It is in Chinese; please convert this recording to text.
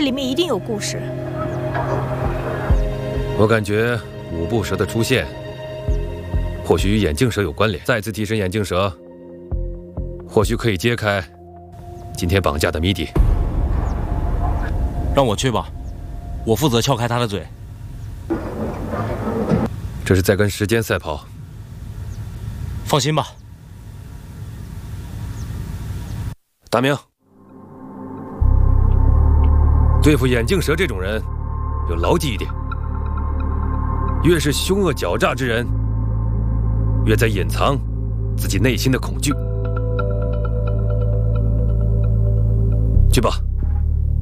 里面一定有故事。 我感觉五步蛇的出现，或许与眼镜蛇有关联。再次替身眼镜蛇，或许可以揭开今天绑架的谜底。 让我去吧，我负责撬开他的嘴。 这是在跟时间赛跑。 放心吧， 大明。对付眼镜蛇这种人，要牢记一点：越是凶恶狡诈之人，越在隐藏自己内心的恐惧。去吧。